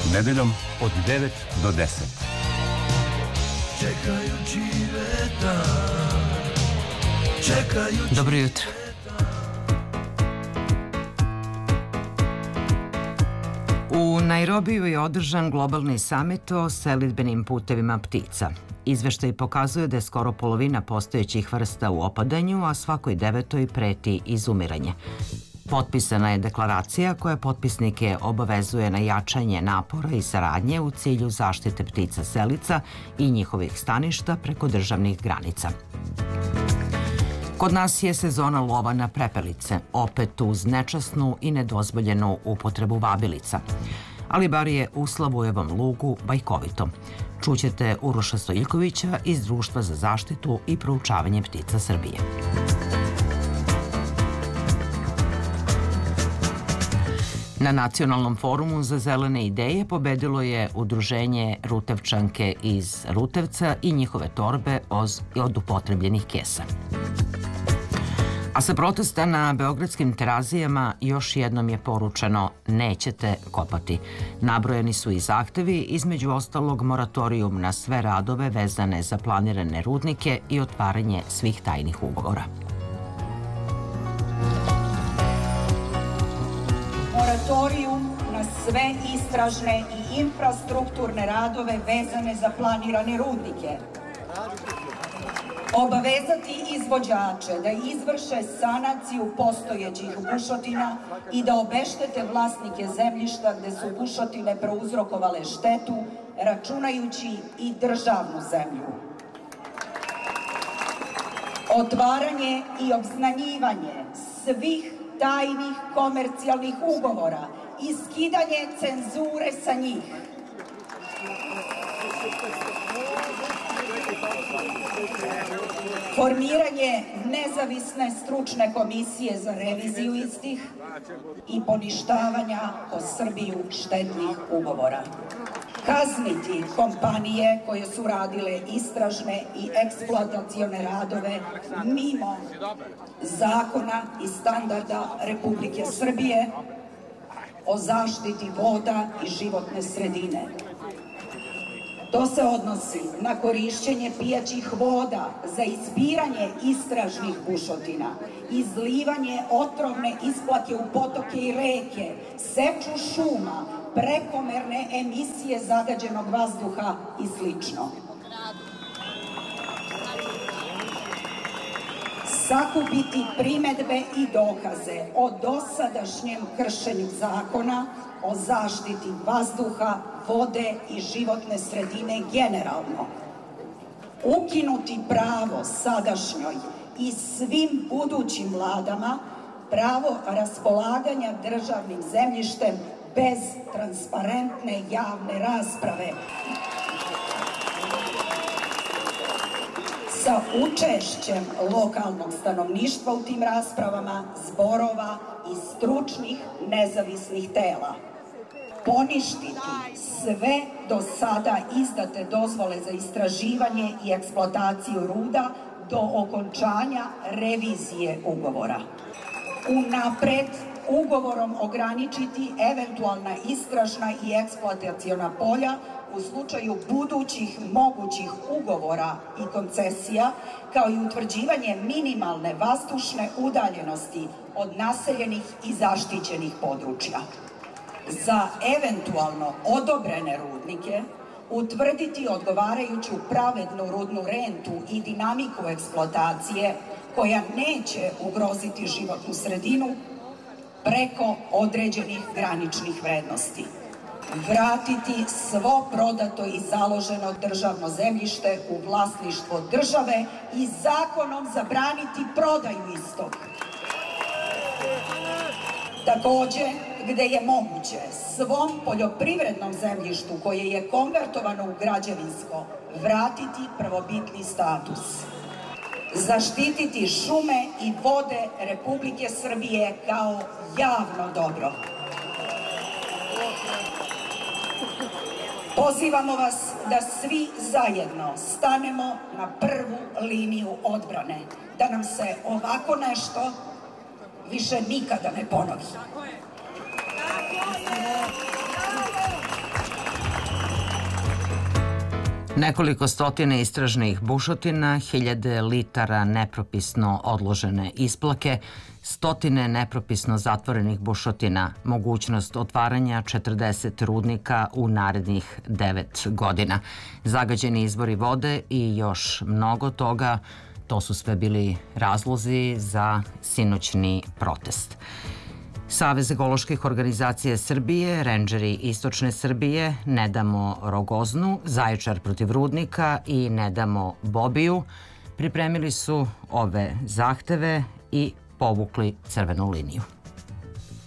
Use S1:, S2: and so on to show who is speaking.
S1: Nedeljom od 9 do 10.
S2: Dobro jutro. U Nairobiju je održan globalni samit o selidbenim putevima ptica. Izveštaj pokazuje da je skoro polovina postojećih vrsta u opadanju, a svakoj devetoj preti izumiranje. Potpisana je deklaracija koja potpisnike obavezuje na jačanje napora i saradnje u cilju zaštite ptica selica i njihovih staništa preko državnih granica. Kod nas je sezona lova na prepelice, opet uz nečasnu i nedozvoljenu upotrebu vabilica. Ali bar je u Slavujevom lugu bajkovito. Čućete Uroša Stojiljkovića iz Društva za zaštitu i proučavanje ptica Srbije. Na Nacionalnom forumu za zelene ideje pobedilo je udruženje Rutevčanke iz Rutevca i njihove torbe od upotrebljenih kesa. A sa protesta na beogradskim Terazijama još jednom je poručeno nećete kopati. Nabrojani su i zahtevi, između ostalog moratorijum na sve radove vezane za planirane rudnike i otvaranje svih tajnih ugovora.
S3: Moratorijum na sve istražne i infrastrukturne radove vezane za planirane rudnike. Obavezati izvođače da izvrše sanaciju postojećih bušotina i da obeštete vlasnike zemljišta gde su bušotine prouzrokovale štetu, računajući i državnu zemlju. Otvaranje i obznanjivanje svih tajnih komercijalnih ugovora i skidanje cenzure sa njih. Formiranje nezavisne stručne komisije za reviziju istih i poništavanja po Srbiju štetnih ugovora. Kazniti kompanije koje su radile istražne i eksploatacione radove mimo zakona i standarda Republike Srbije o zaštiti voda i životne sredine. To se odnosi na korišćenje pijaćih voda za ispiranje istražnih bušotina, izlivanje otrovne isplake u potoke i reke, seču šuma, prekomerne emisije zagađenog vazduha i slično. Sakupiti primedbe i dokaze o dosadašnjem kršenju zakona o zaštiti vazduha, vode i životne sredine generalno. Ukinuti pravo sadašnjoj i svim budućim vladama pravo raspolaganja državnim zemljištem bez transparentne javne rasprave. Sa učešćem lokalnog stanovništva u tim raspravama, zborova i stručnih nezavisnih tela. Poništiti sve do sada izdate dozvole za istraživanje i eksploataciju ruda do okončanja revizije ugovora. Unapred ugovorom ograničiti eventualna istražna i eksploataciona polja u slučaju budućih mogućih ugovora i koncesija, kao i utvrđivanje minimalne vazdušne udaljenosti od naseljenih i zaštićenih područja. Za eventualno odobrene rudnike utvrditi odgovarajuću pravednu rudnu rentu i dinamiku eksploatacije koja neće ugroziti životnu sredinu preko određenih graničnih vrednosti. Vratiti svo prodato i založeno državno zemljište u vlasništvo države i zakonom zabraniti prodaju istog. Takođe, gde je moguće, svom poljoprivrednom zemljištu koje je konvertovano u građevinsko vratiti prvobitni status. Zaštititi šume i vode Republike Srbije kao javno dobro. Pozivamo vas da svi zajedno stanemo na prvu liniju odbrane, da nam se ovako nešto više nikada ne ponovi.
S2: Nekoliko stotina istražnih bušotina, hiljade litara nepropisno odložene isplake, stotine nepropisno zatvorenih bušotina, mogućnost otvaranja 40 rudnika u narednih 9 godina, zagađeni izvori vode i još mnogo toga, to su sve bili razlozi za sinoćni protest. Savez ekoloških organizacija Srbije, rendžeri Istočne Srbije, Ne damo Rogoznu, Zaječar protiv rudnika i Ne damo Bobiju pripremili su ove zahteve i povukli crvenu liniju.